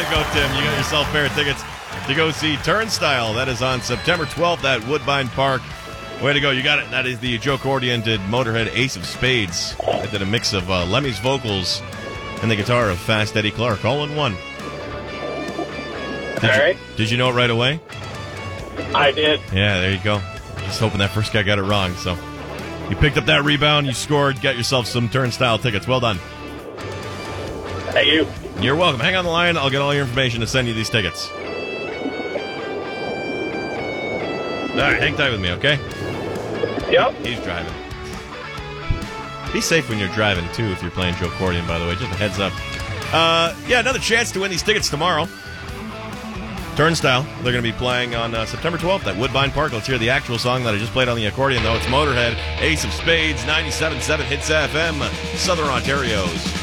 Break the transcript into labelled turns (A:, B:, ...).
A: you go, Tim. You got yourself a pair of tickets to go see Turnstile. That is on September 12th at Woodbine Park. Way to go. You got it. That is the Joe Cordian did Motorhead Ace of Spades. I did a mix of Lemmy's vocals and the guitar of Fast Eddie Clark, all in one. Did you know it right away?
B: I did.
A: Yeah, there you go. Just hoping that first guy got it wrong. So you picked up that rebound, you scored, got yourself some Turnstile tickets. Well done.
B: Thank you.
A: You're welcome. Hang on the line. I'll get all your information to send you these tickets. All right, hang tight with me, okay?
B: Yep.
A: He's driving. Be safe when you're driving, too, if you're playing Joe Cordian, by the way. Just a heads up. Yeah, another chance to win these tickets tomorrow. Turnstile. They're going to be playing on September 12th at Woodbine Park. Let's hear the actual song that I just played on the accordion, though. It's Motorhead, Ace of Spades, 97.7 Hits FM, Southern Ontario's